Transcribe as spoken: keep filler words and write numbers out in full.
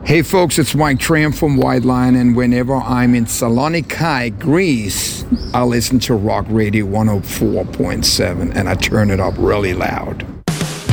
Hey folks, it's Mike Tram from White Line, and whenever I'm in Saloniki, Greece, I listen to Rock Radio one oh four point seven, and I turn it up really loud.